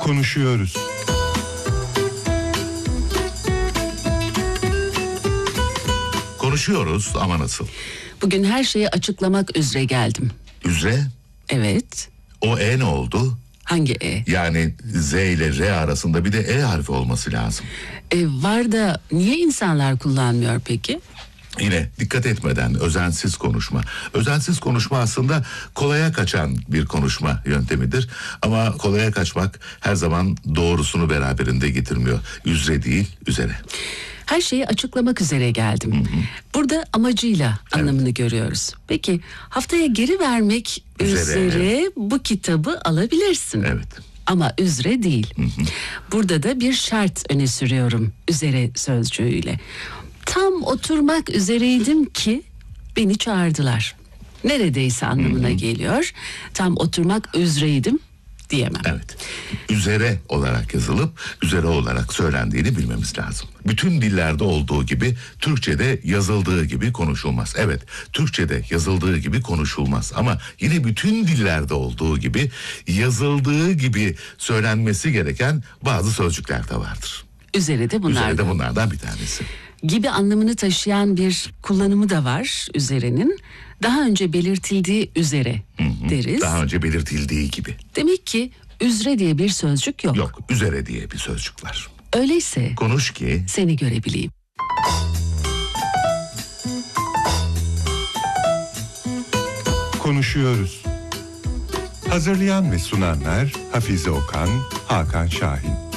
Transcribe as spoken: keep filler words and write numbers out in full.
Konuşuyoruz. Konuşuyoruz ama nasıl? Bugün her şeyi açıklamak üzere geldim. Üzre? Evet. O E ne oldu? Hangi E? Yani Z ile R arasında bir de E harfi olması lazım. E, var da niye insanlar kullanmıyor peki? Yine dikkat etmeden özensiz konuşma. Özensiz konuşma aslında kolaya kaçan bir konuşma yöntemidir. Ama kolaya kaçmak her zaman doğrusunu beraberinde getirmiyor. Üzere değil, üzere. Her şeyi açıklamak üzere geldim. Hı hı. Burada amacıyla evet. anlamını görüyoruz. Peki haftaya geri vermek üzere, üzere evet. bu kitabı alabilirsin. Evet. Ama üzere değil. Hı hı. Burada da bir şart öne sürüyorum üzere sözcüğüyle. Tam oturmak üzereydim ki beni çağırdılar. Neredeyse anlamına hı hı. geliyor. Tam oturmak üzereydim diyemem. Evet. Üzere olarak yazılıp üzere olarak söylendiğini bilmemiz lazım. Bütün dillerde olduğu gibi Türkçe'de yazıldığı gibi konuşulmaz. Evet, Türkçe'de yazıldığı gibi konuşulmaz ama yine bütün dillerde olduğu gibi yazıldığı gibi söylenmesi gereken bazı sözcükler de vardır. Üzere de bunlardan. Üzere de bunlardan bir tanesi. Gibi anlamını taşıyan bir kullanımı da var üzerenin. Daha önce belirtildiği üzere hı hı, deriz. Daha önce belirtildiği gibi. Demek ki üzere diye bir sözcük yok. Yok, üzere diye bir sözcük var. Öyleyse konuş ki seni görebileyim. Konuşuyoruz. Hazırlayan ve sunanlar Hafize Okan, Hakan Şahin.